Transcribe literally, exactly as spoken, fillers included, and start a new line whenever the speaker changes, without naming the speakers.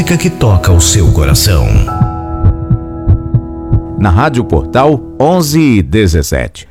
música que toca o seu coração.
Na Rádio Portal onze e dezessete.